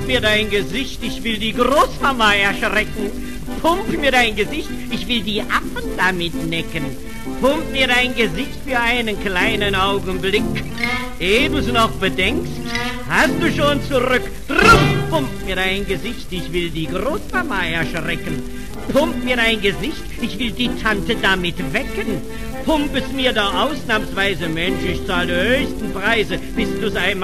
Pump mir dein Gesicht, ich will die Großmama erschrecken. Pump mir dein Gesicht, ich will die Affen damit necken. Pump mir dein Gesicht für einen kleinen Augenblick. Ehe du's noch bedenkst, hast du schon zurück. Drum, pump mir dein Gesicht, ich will die Großmama erschrecken. Pump mir dein Gesicht, ich will die Tante damit wecken. Pump es mir da ausnahmsweise, Mensch, ich zahle die höchsten Preise, bis du's einmal